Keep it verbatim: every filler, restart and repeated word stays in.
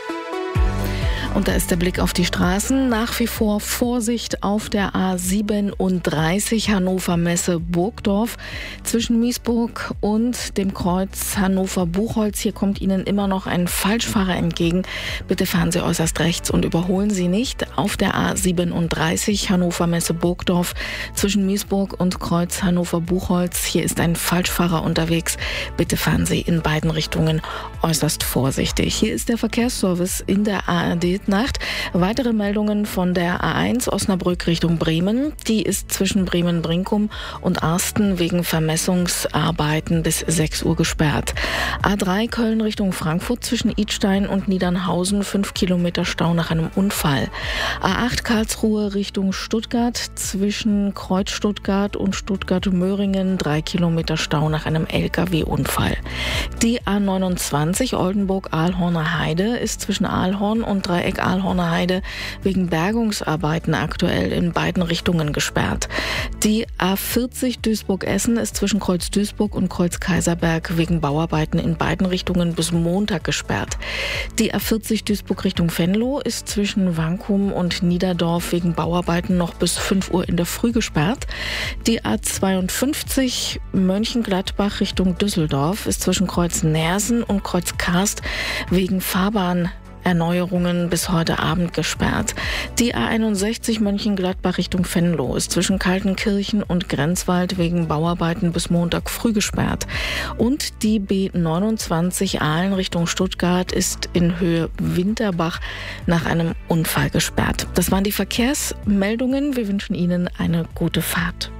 Und da ist der Blick auf die Straßen. Nach wie vor Vorsicht auf der A siebenunddreißig Hannover-Messe-Burgdorf zwischen Miesburg und dem Kreuz Hannover-Buchholz. Hier kommt Ihnen immer noch ein Falschfahrer entgegen. Bitte fahren Sie äußerst rechts und überholen Sie nicht. Auf der A siebenunddreißig Hannover-Messe-Burgdorf zwischen Miesburg und Kreuz Hannover-Buchholz. Hier ist ein Falschfahrer unterwegs. Bitte fahren Sie in beiden Richtungen äußerst vorsichtig. Hier ist der Verkehrsservice in der A R D Nacht. Weitere Meldungen von der A eins Osnabrück Richtung Bremen. Die ist zwischen Bremen-Brinkum und Arsten wegen Vermessungsarbeiten bis sechs Uhr gesperrt. A drei Köln Richtung Frankfurt zwischen Idstein und Niedernhausen fünf Kilometer Stau nach einem Unfall. A acht Karlsruhe Richtung Stuttgart zwischen Kreuz Stuttgart und Stuttgart-Möhringen drei Kilometer Stau nach einem L K W-Unfall. Die A neunundzwanzig Oldenburg-Ahlhorner Heide ist zwischen Ahlhorn und Dreieck Ahlhorner Heide wegen Bergungsarbeiten aktuell in beiden Richtungen gesperrt. Die A vierzig Duisburg-Essen ist zwischen Kreuz Duisburg und Kreuz Kaiserberg wegen Bauarbeiten in beiden Richtungen bis Montag gesperrt. Die A vierzig Duisburg Richtung Venlo ist zwischen Wankum und Niederdorf wegen Bauarbeiten noch bis fünf Uhr in der Früh gesperrt. Die A zweiundfünfzig Mönchengladbach Richtung Düsseldorf ist zwischen Kreuz Nersen und Kreuz Karst wegen Fahrbahn Erneuerungen bis heute Abend gesperrt. Die A einundsechzig Mönchengladbach Richtung Venlo ist zwischen Kaltenkirchen und Grenzwald wegen Bauarbeiten bis Montag früh gesperrt. Und die B neunundzwanzig Aalen Richtung Stuttgart ist in Höhe Winterbach nach einem Unfall gesperrt. Das waren die Verkehrsmeldungen. Wir wünschen Ihnen eine gute Fahrt.